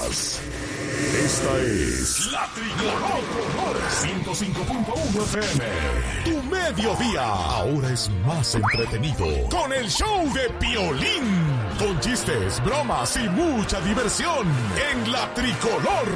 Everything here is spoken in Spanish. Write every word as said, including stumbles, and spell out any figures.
más. Esta es La Tricolor ciento cinco punto uno F M. Tu mediodía ahora es más entretenido con el show de Piolín. Con chistes, bromas y mucha diversión en La Tricolor.